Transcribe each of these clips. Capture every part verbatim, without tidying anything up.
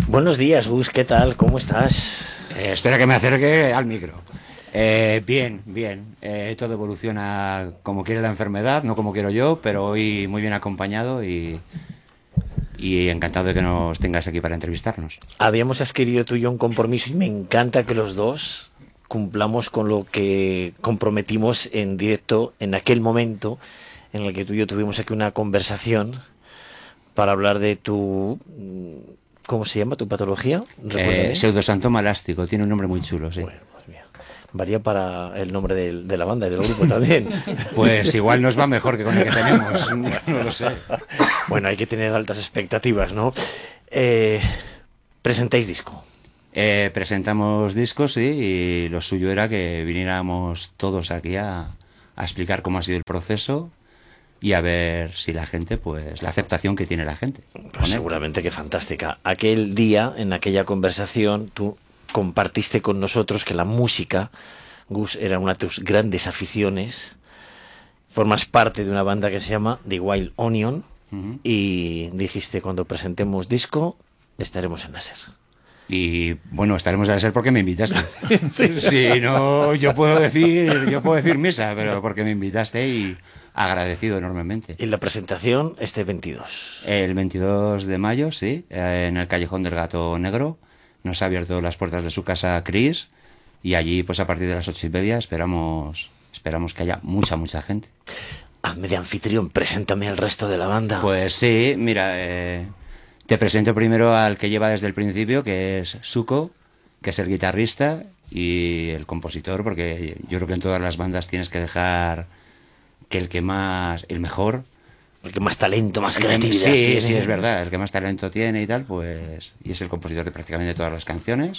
Buenos días, Gus, ¿qué tal? ¿Cómo estás? Eh, espera que me acerque al micro. Eh, bien, bien. Eh, todo evoluciona como quiere la enfermedad, no como quiero yo, pero hoy muy bien acompañado y, y encantado de que nos tengas aquí para entrevistarnos. Habíamos adquirido tú y yo un compromiso y me encanta que los dos cumplamos con lo que comprometimos en directo en aquel momento en el que tú y yo tuvimos aquí una conversación para hablar de tu... ¿Cómo se llama tu patología? Eh, pseudosantoma elástico, tiene un nombre muy chulo, sí. Bueno, pues mira, varía para el nombre de, de la banda y del grupo también. Pues igual nos va mejor que con el que tenemos, no lo sé. Bueno, hay que tener altas expectativas, ¿no? Eh, ¿Presentáis disco? Eh, presentamos discos, sí, y lo suyo era que viniéramos todos aquí a, a explicar cómo ha sido el proceso y a ver si la gente, pues, la aceptación que tiene la gente. Pues seguramente que fantástica. Aquel día, en aquella conversación, tú compartiste con nosotros que la música, Gus, era una de tus grandes aficiones. Formas parte de una banda que se llama The Wild Onion, uh-huh. Y dijiste, cuando presentemos disco, estaremos en Nasser. Y bueno, estaremos en Nasser porque me invitaste. Sí. Sí, no, yo puedo decir, yo puedo decir misa, pero porque me invitaste y agradecido enormemente. ¿Y la presentación este veintidós? El veintidós de mayo, sí, en el Callejón del Gato Negro. Nos ha abierto las puertas de su casa Chris y allí, pues a partir de las ocho y media, esperamos, esperamos que haya mucha, mucha gente. Hazme de anfitrión, preséntame al resto de la banda. Pues sí, mira, eh, te presento primero al que lleva desde el principio, que es Suko, que es el guitarrista y el compositor, porque yo creo que en todas las bandas tienes que dejar que el que más, el mejor, el que más talento, más que, creatividad sí, tiene. Sí, es verdad, el que más talento tiene y tal, pues, y es el compositor de prácticamente todas las canciones.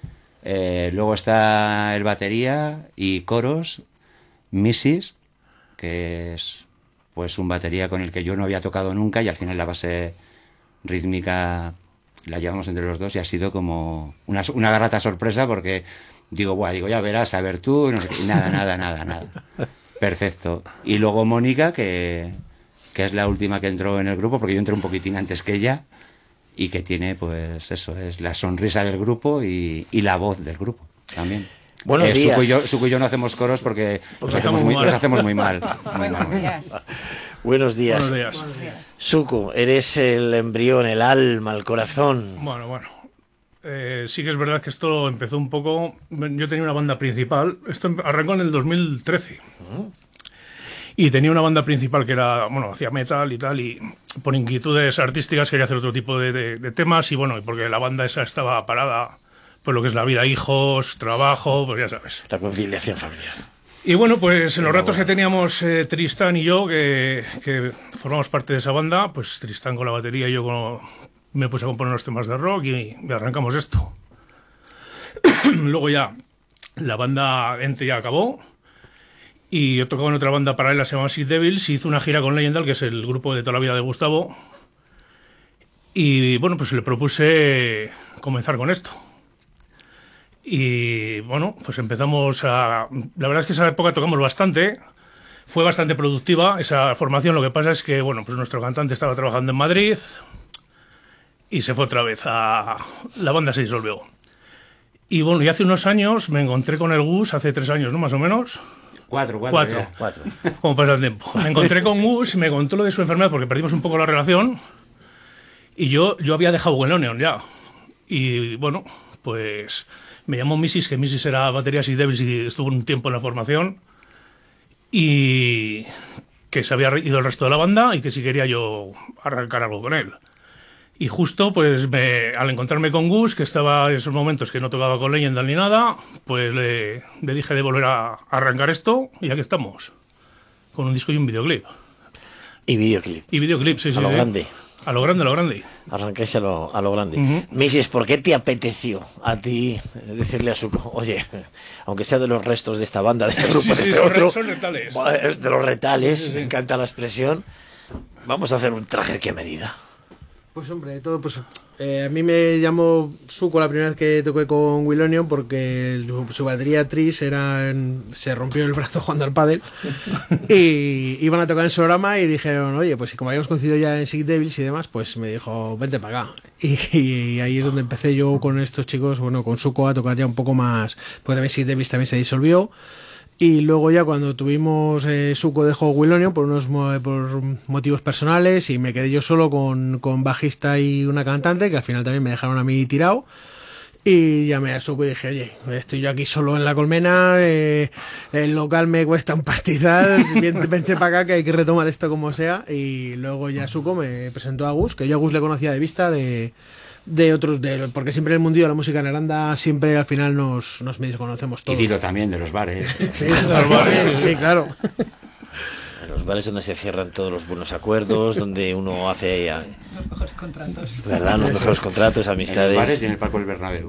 Eh, luego está el batería y coros, missis, que es pues un batería con el que yo no había tocado nunca y al final la base rítmica la llevamos entre los dos y ha sido como una, una grata sorpresa porque digo, buah, digo, ya verás, a ver tú, no sé qué, nada, nada, nada, nada. Perfecto. Y luego Mónica, que, que es la última que entró en el grupo, porque yo entré un poquitín antes que ella, y que tiene, pues eso, es la sonrisa del grupo y, y la voz del grupo también. Buenos eh, días. Suco y, yo, Suco y yo no hacemos coros porque los hacemos muy, los hacemos muy mal. Muy Buenos mal. días. Buenos días. Buenos días. Buenos días. Suco, eres el embrión, el alma, el corazón. Bueno, bueno. Eh, sí que es verdad que esto empezó un poco... Yo tenía una banda principal. Esto arrancó en el dos mil trece. Uh-huh. Y tenía una banda principal que era, bueno, hacía metal y tal, y por inquietudes artísticas quería hacer otro tipo de, de, de temas, y bueno, porque la banda esa estaba parada por lo que es la vida, hijos, trabajo, pues ya sabes. La conciliación familiar. Y bueno, pues en los ratos que teníamos eh, Tristán y yo, que, que formamos parte de esa banda, pues Tristán con la batería y yo con, me puse a componer los temas de rock y, y arrancamos esto. Luego ya la banda Ente ya acabó y yo tocaba en otra banda paralela, se llama Sea Devils, y hizo una gira con Legendal, que es el grupo de toda la vida de Gustavo. Y bueno, pues le propuse comenzar con esto. Y bueno, pues empezamos a... La verdad es que esa época tocamos bastante, fue bastante productiva esa formación. Lo que pasa es que, bueno, pues nuestro cantante estaba trabajando en Madrid y se fue otra vez a... La banda se disolvió. Y bueno, y hace unos años me encontré con el Gus, hace tres años, ¿no? Más o menos. Cuatro, cuatro. Cuatro. Cuatro. Como pasa el tiempo. Me encontré con Gus y me contó lo de su enfermedad porque perdimos un poco la relación y yo, yo había dejado Wild Onion ya. Y bueno, pues... Me llamó Missis, que Missis era baterías y Devils y estuvo un tiempo en la formación, y que se había ido el resto de la banda y que si quería yo arrancar algo con él. Y justo, pues me, al encontrarme con Gus, que estaba en esos momentos que no tocaba con Legendal ni nada, pues le, le dije de volver a arrancar esto y aquí estamos, con un disco y un videoclip. Y videoclip. Y videoclip, sí, sí. A lo sí. grande. A lo grande, a lo grande. Arrancáis a lo, a lo grande. Uh-huh. Missis, ¿por qué te apeteció a ti decirle a Suco, oye, aunque sea de los restos de esta banda, de este grupo, Sí, de sí, este son, otro, son retales. de los retales, Sí, sí, sí. me encanta la expresión, vamos a hacer un traje que a medida? Pues hombre, todo, pues eh, a mí me llamó Suco la primera vez que toqué con Willonion porque el, su, su batería Tris era en, se rompió el brazo jugando al pádel y iban a tocar en Sonorama y dijeron, oye, pues como habíamos coincidido ya en Sick Devils y demás, pues me dijo, vente para acá. Y, y ahí es donde empecé yo con estos chicos, bueno, con Suco a tocar ya un poco más, porque también Sick Devils también se disolvió. Y luego ya cuando tuvimos eh, Suco dejó Willonion por unos por motivos personales y me quedé yo solo con, con bajista y una cantante que al final también me dejaron a mí tirado y llamé a Suco y dije, oye, estoy yo aquí solo en La Colmena, eh, el local me cuesta un pastizal, vente, vente para acá que hay que retomar esto como sea. Y luego ya Suco me presentó a Gus, que yo a Gus le conocía de vista de... de otros, de, porque siempre en el mundillo de la música en Aranda siempre al final nos, nos medio conocemos todos. Y dilo también de los bares. Sí, de los bares, sí, claro. En los bares donde se cierran todos los buenos acuerdos, donde uno hace... A... los mejores contratos. ¿Verdad? Los mejores contratos, amistades. En los bares y en el Parque del Bernabéu.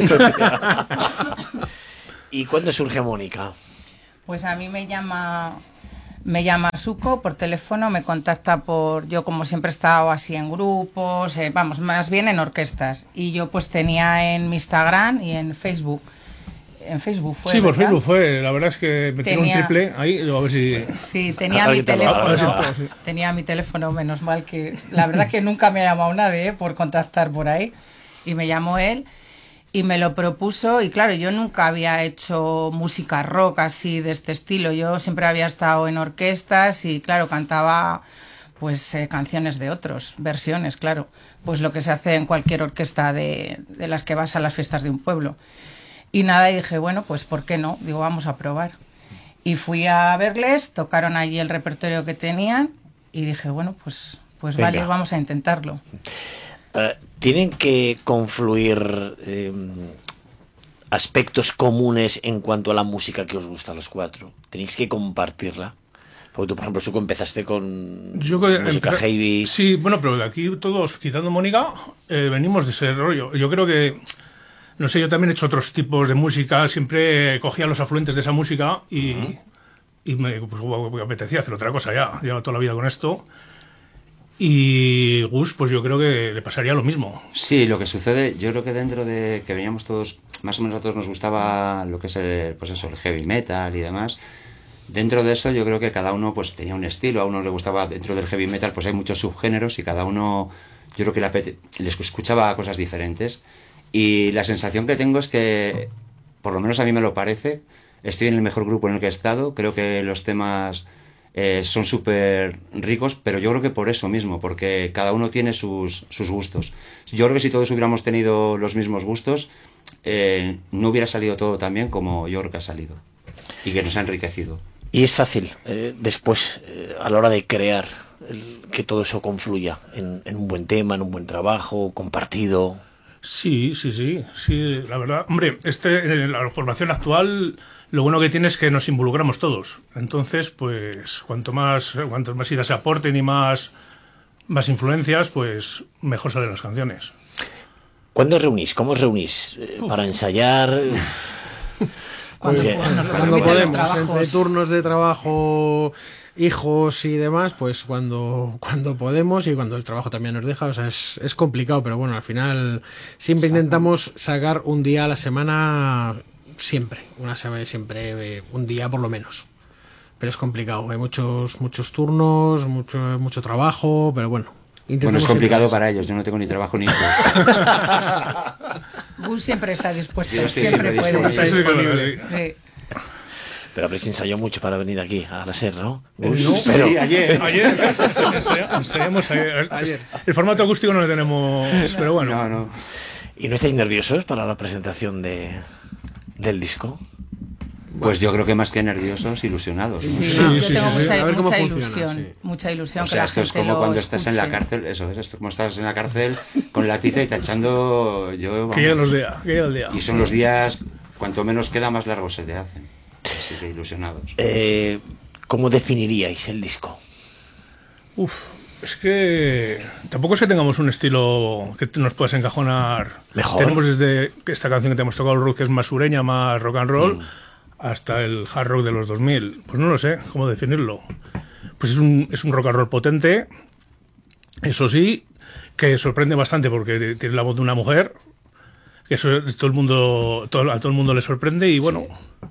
¿Y cuándo surge Mónica? Pues a mí me llama... Me llama Suco por teléfono, me contacta por... Yo como siempre he estado así en grupos, eh, vamos, más bien en orquestas. Y yo pues tenía en mi Instagram y en Facebook. En Facebook fue, Sí, por ¿verdad? Facebook fue. La verdad es que me tiró un Tenía- triple ahí, a ver si... Sí, tenía Ahora mi que te lo- teléfono. ahora sí. Tenía mi teléfono, menos mal que... La verdad que nunca me ha llamado nadie eh, por contactar por ahí. Y me llamó él y me lo propuso. Y claro, yo nunca había hecho música rock así de este estilo. Yo siempre había estado en orquestas y claro, cantaba pues eh, canciones de otros, versiones, claro. Pues lo que se hace en cualquier orquesta de, de las que vas a las fiestas de un pueblo. Y nada, y dije, bueno, pues ¿por qué no? Digo, vamos a probar. Y fui a verles, tocaron allí el repertorio que tenían y dije, bueno, pues, pues Venga. vale, vamos a intentarlo. Eh, ¿Tienen que confluir eh, aspectos comunes en cuanto a la música que os gusta a los cuatro? ¿Tenéis que compartirla? Porque tú, por ejemplo, Suco, empezaste con Yo que música empecé- heavy. Sí, bueno, pero de aquí todos, quitando Mónica, eh, venimos de ese rollo. Yo creo que, no sé, yo también he hecho otros tipos de música, siempre cogía los afluentes de esa música y, uh-huh. y me, pues, me apetecía hacer otra cosa ya. Llevo toda la vida con esto. Y Gus, pues yo creo que le pasaría lo mismo. Sí, lo que sucede, yo creo que dentro de que veníamos todos, más o menos a todos nos gustaba lo que es el, pues eso, el heavy metal y demás. Dentro de eso yo creo que cada uno pues tenía un estilo, a uno le gustaba, dentro del heavy metal pues hay muchos subgéneros y cada uno, yo creo que le apete- les escuchaba cosas diferentes. Y la sensación que tengo es que, por lo menos a mí me lo parece, estoy en el mejor grupo en el que he estado, creo que los temas eh, son súper ricos, pero yo creo que por eso mismo, porque cada uno tiene sus, sus gustos. Yo creo que si todos hubiéramos tenido los mismos gustos, eh, no hubiera salido todo tan bien como yo creo que ha salido y que nos ha enriquecido. Y es fácil, eh, después, eh, a la hora de crear, el, que todo eso confluya en, en un buen tema, en un buen trabajo, compartido. Sí, sí, sí, sí, la verdad. Hombre, este, en la formación actual, lo bueno que tiene es que nos involucramos todos. Entonces, pues, cuanto más, cuanto más ideas se aporten y más, más influencias, pues, mejor salen las canciones. ¿Cuándo os reunís? ¿Cómo os reunís? Eh, ¿Para ensayar? Cuando, Oye, cuando, nos Cuando permiten los podemos, entre trabajos. turnos de trabajo, hijos y demás, pues cuando, cuando podemos y cuando el trabajo también nos deja, o sea, es, es complicado, pero bueno, al final siempre Exacto. intentamos sacar un día a la semana, siempre, una semana, siempre, eh, un día por lo menos. Pero es complicado, hay muchos, muchos turnos, mucho, mucho trabajo, pero bueno. Bueno, intentamos es complicado siempre para ellos, yo no tengo ni trabajo ni hijos. Gus siempre está dispuesto, Yo estoy siempre, siempre puede. Está disponible. Sí. Pero habréis ensayado mucho para venir aquí, a la SER, ¿no? No, Gus, pero- Sí, ayer. Ayer ensaya- ensayamos ayer. Ayer. El formato acústico no lo tenemos, pero bueno. No, no. ¿Y no estáis nerviosos para la presentación de, del disco? Pues yo creo que más que nerviosos, ilusionados. ¿no? Sí, yo sí, tengo sí, sí. mucha, A ver cómo mucha funciona, ilusión, sí. mucha ilusión O que sea, la esto es gente como lo cuando estás en la escuche. cárcel, eso es, esto es como estás en la cárcel con la tiza y tachando, yo, vamos, Que llegue los días, que llegue el día. y son los días, cuanto menos queda, más largos se te hacen. Así que ilusionados. Eh, ¿Cómo definiríais el disco? Uf, es que tampoco es que tengamos un estilo que nos puedas encajonar. Mejor. Tenemos desde esta canción que te hemos tocado, el rock, que es más sureña, más rock and roll, mm. hasta el hard rock de los dos mil. Pues no lo sé cómo definirlo. Pues es un, es un rock and roll potente, eso sí, que sorprende bastante porque tiene la voz de una mujer, que eso es todo el mundo, todo, a todo el mundo le sorprende y bueno... Sí.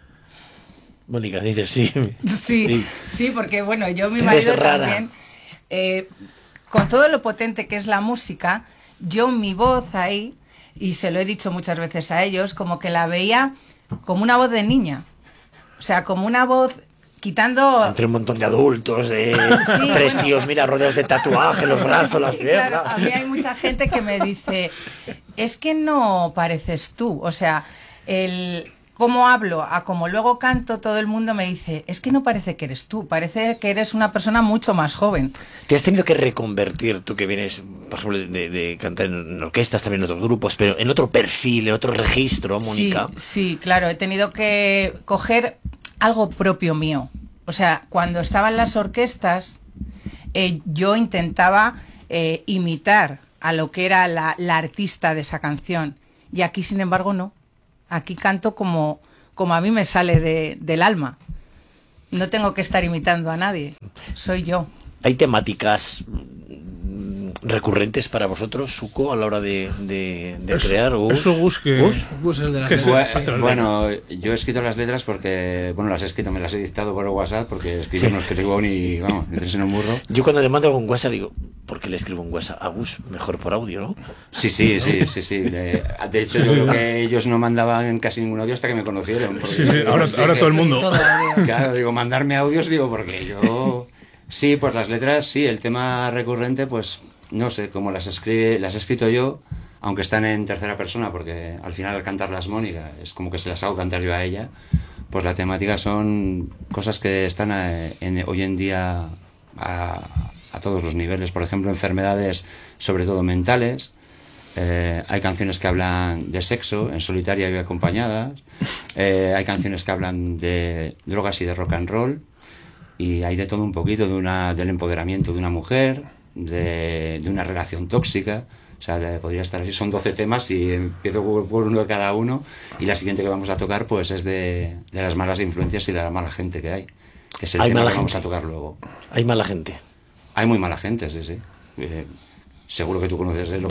Mónica, dices sí. Sí, sí, sí, porque bueno, yo mi Eres marido rara. también, eh, con todo lo potente que es la música, yo mi voz ahí, y se lo he dicho muchas veces a ellos, como que la veía como una voz de niña. O sea, como una voz quitando... Entre un montón de adultos, de Sí, tres bueno. tíos, mira, rodeados de tatuajes, los brazos, las Claro, piernas. a mí hay mucha gente que me dice, es que no pareces tú. O sea, el cómo hablo a como luego canto, todo el mundo me dice, es que no parece que eres tú, parece que eres una persona mucho más joven. Te has tenido que reconvertir, tú que vienes, por ejemplo, de, de cantar en orquestas, también en otros grupos, pero en otro perfil, en otro registro, Mónica. Sí, sí, claro, he tenido que coger algo propio mío. O sea, cuando estaba en las orquestas, eh, yo intentaba eh, imitar a lo que era la, la artista de esa canción. Y aquí, sin embargo, no. Aquí canto como, como a mí me sale de, del alma. No tengo que estar imitando a nadie. Soy yo. ¿Hay temáticas mm, recurrentes para vosotros, Suco, a la hora de, de, de Eso- crear? Gus? eso Gus que- ¿Gus? Gus es el de las Que se- letras. se hace la Bueno, yo he escrito las letras porque, bueno, las he escrito, me las he dictado por el WhatsApp porque escribir Sí. no escribo ni, vamos, ni tres en un burro. Yo cuando le mando algún WhatsApp digo, ¿por qué le escribo un WhatsApp a Gus? Mejor por audio, ¿no? Sí, sí, sí, sí, sí. De, de hecho, yo creo que ellos no mandaban casi ningún audio hasta que me conocieron. porque Sí, sí, yo ahora, les dije- ahora todo el mundo. Todo audio. Claro, digo, mandarme audios, digo, porque yo... Sí, pues las letras, sí, el tema recurrente, pues, no sé, como las escribe, las he escrito yo, aunque están en tercera persona, porque al final al cantarlas Mónica, es como que se las hago cantar yo a ella, pues la temática son cosas que están eh, en, hoy en día a, a todos los niveles, por ejemplo, enfermedades sobre todo mentales. Eh, hay canciones que hablan de sexo, en solitaria y acompañadas. Eh, hay canciones que hablan de drogas y de rock and roll. Y hay de todo un poquito, de una, del empoderamiento de una mujer, de, de una relación tóxica. O sea, de- podría estar así. Son doce temas y empiezo por por uno de cada uno. Y la siguiente que vamos a tocar pues es de, de las malas influencias y de la mala gente que hay. Que es el Hay tema mala que vamos gente. a tocar luego. Hay mala gente. Hay muy mala gente, sí, sí. Eh, seguro que tú conoces ¿eh? Lo que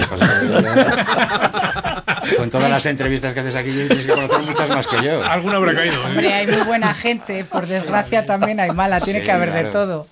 pasa. Con todas las entrevistas que haces aquí, tienes que conocer muchas más que yo. Alguna habrá caído. ¿eh? Hombre, hay muy buena gente, por desgracia también hay mala, tiene Sí, que haber de claro. todo.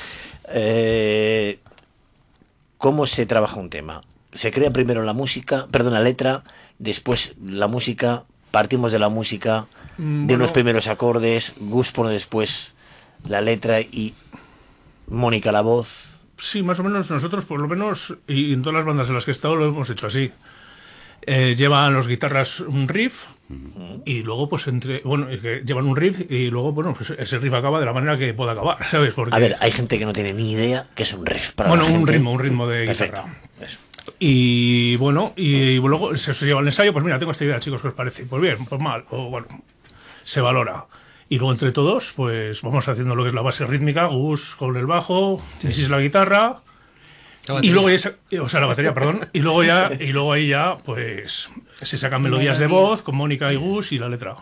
Eh, ¿Cómo se trabaja un tema? Se crea primero la música, perdón, la letra, después la música, partimos de la música, Mm, de bueno. unos primeros acordes, Gus pone después la letra y Mónica la voz. Sí, más o menos nosotros, por lo menos, y en todas las bandas en las que he estado, lo hemos hecho así. Eh, llevan los guitarras un riff y luego, pues, entre. Bueno, y que llevan un riff y luego, bueno, pues ese riff acaba de la manera que pueda acabar, ¿sabes? Porque, A ver, hay gente que no tiene ni idea que es un riff para bueno, la un gente. ritmo, un ritmo de Perfecto. guitarra. Eso. Y bueno, y luego se se lleva el ensayo, pues mira, tengo esta idea, chicos, ¿qué os parece? Pues bien, pues mal, o bueno, se valora. Y luego entre todos, pues vamos haciendo lo que es la base rítmica, Gus con el bajo, Isis la guitarra, y luego ya, se- o sea, la batería, perdón, y luego ya, y luego ahí ya, pues se sacan melodías de Melodía. voz con Mónica y Gus y la letra.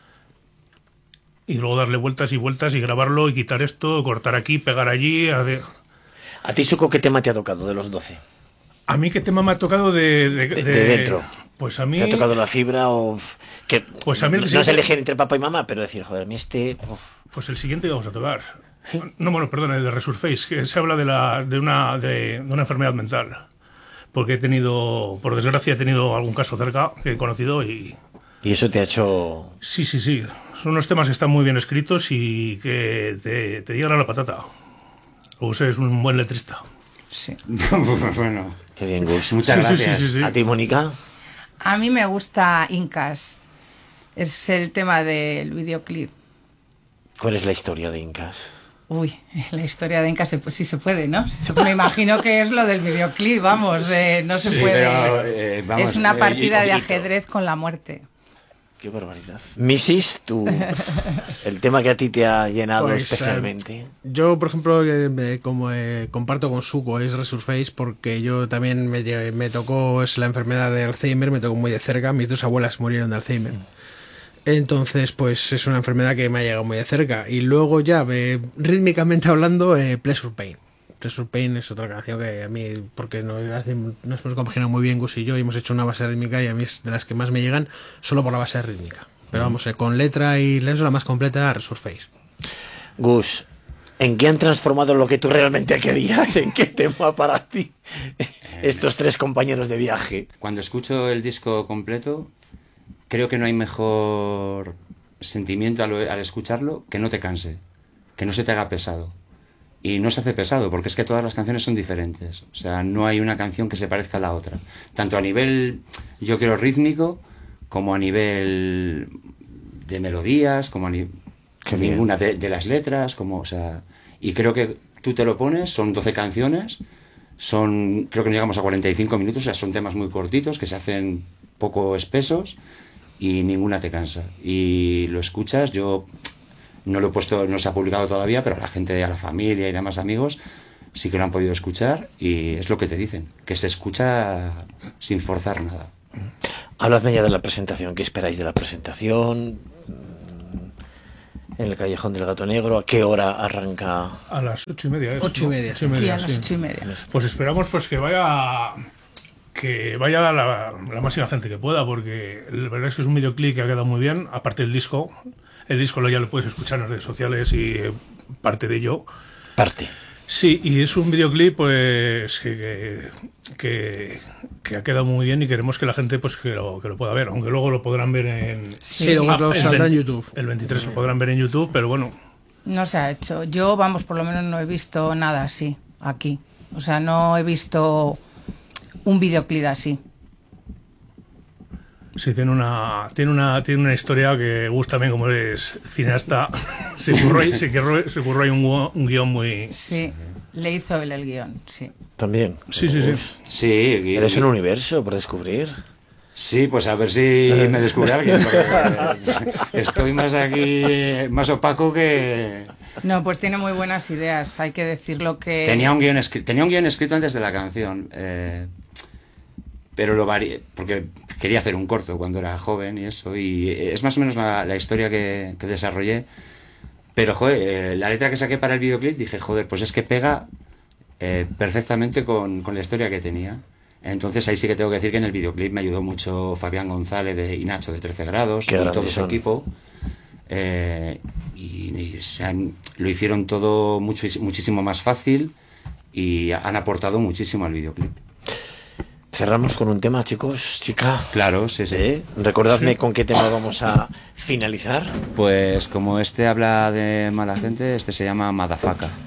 Y luego darle vueltas y vueltas y grabarlo y quitar esto, cortar aquí, pegar allí. A, de- ¿A ti, Suco, qué tema te ha tocado de los doce? ¿A mí qué tema me ha tocado de, de, De- de dentro. Pues a mí... ¿Te ha tocado la fibra o...? Que Pues a mí el no siguiente- es elegir entre papá y mamá, pero decir, joder, a mí este... uf, Pues el siguiente que vamos a tocar. No, bueno, perdón, el de Resurface, que se habla de, la, de, una, de, de una enfermedad mental. Porque he tenido, por desgracia, he tenido algún caso cerca que he conocido y... y eso te ha hecho... Sí, sí, sí. Son unos temas que están muy bien escritos y que te, te llegan a la patata. Gus es un buen letrista. Sí. Bueno, Qué bien, Gus. muchas Sí, sí, gracias. sí, sí, sí. ¿A ti, Mónica? A mí me gusta Incas. Es el tema del videoclip. ¿Cuál es la historia de Incas? Uy, la historia de Incas, se- pues sí se puede, ¿no? Se- Me imagino que es lo del videoclip, vamos, eh, no se Sí, puede. pero, eh, vamos, es una eh, partida y- de y- ajedrez con la muerte. Qué barbaridad. Missis, tú, el tema que a ti te ha llenado Pues, especialmente. eh, yo, por ejemplo, eh, me- como eh, comparto con Suco, es Resurface, porque yo también me, lle- me tocó es la enfermedad de Alzheimer, me tocó muy de cerca. Mis dos abuelas murieron de Alzheimer. Entonces, pues es una enfermedad que me ha llegado muy de cerca. Y luego ya, eh, rítmicamente hablando, eh, Pleasure Pain. Treasure Pain es otra canción que a mí, porque nos, hace, nos hemos compaginado muy bien Gus y yo, y hemos hecho una base rítmica y a mí es de las que más me llegan solo por la base rítmica. Pero vamos, eh, con letra y lenzo la más completa, Resurface. Gus, ¿en qué han transformado lo que tú realmente querías? ¿En qué tema para ti estos tres compañeros de viaje? Cuando escucho el disco completo, creo que no hay mejor sentimiento al, al escucharlo que no te canse, que no se te haga pesado. Y no se hace pesado, porque es que todas las canciones son diferentes. O sea, no hay una canción que se parezca a la otra. Tanto a nivel, yo creo, rítmico, como a nivel de melodías, como a ni Qué ninguna de, de las letras, como, o sea... Y creo que tú te lo pones, son doce canciones, son, creo que no llegamos a cuarenta y cinco minutos, o sea, son temas muy cortitos, que se hacen poco espesos, y ninguna te cansa. Y lo escuchas, yo... No lo he puesto, no se ha publicado todavía, pero la gente, a la familia y demás amigos sí que lo han podido escuchar y es lo que te dicen, que se escucha sin forzar nada. Habladme ya de la presentación. ¿Qué esperáis de la presentación? En el Callejón del Gato Negro, ¿a qué hora arranca? A las ocho y media. Es, Ocho y ¿no? media. Ocho y Sí, media, a las sí. ocho y media. Pues esperamos pues que vaya que vaya la, la máxima gente que pueda, porque la verdad es que es un videoclip que ha quedado muy bien, aparte del disco. El disco lo ya lo puedes escuchar en las redes sociales y eh, parte de ello. Parte. Sí, y es un videoclip pues que, que, que ha quedado muy bien y queremos que la gente pues que lo, que lo pueda ver, aunque luego lo podrán ver en... Sí, luego Ah, lo el saldrá en vein- YouTube. El veintitrés lo podrán ver en YouTube, pero bueno, No se ha hecho. Yo, vamos, por lo menos no he visto nada así aquí. O sea, no he visto un videoclip así. sí, tiene una, tiene una, tiene una historia que gusta también, como eres cineasta, se curró, ahí- se curró, se curró ahí un, gu- un guión muy... Sí, le hizo él el guión, sí. También. Sí, sí, sí. Sí, y- Eres un universo por descubrir. sí, pues a ver si me descubre alguien, porque estoy más aquí, más opaco que... No, pues tiene muy buenas ideas, hay que decirlo que... Tenía un guión, escri- tenía un guión escrito antes de la canción, eh, pero lo varié, porque quería hacer un corto cuando era joven y eso, y es más o menos la, la historia que, que desarrollé, pero joder, eh, la letra que saqué para el videoclip dije, joder, pues es que pega eh, perfectamente con, con la historia que tenía. Entonces ahí sí que tengo que decir que en el videoclip me ayudó mucho Fabián González de, y Nacho de trece grados, Qué y grandes todo su son. equipo. Eh, y y se han- lo hicieron todo mucho, muchísimo más fácil y han aportado muchísimo al videoclip. Cerramos con un tema, chicos, chica. Claro, sí, sí. ¿Sí? Recordadme Sí. con qué tema vamos a finalizar. Pues como este habla de mala gente, este se llama Madafaka.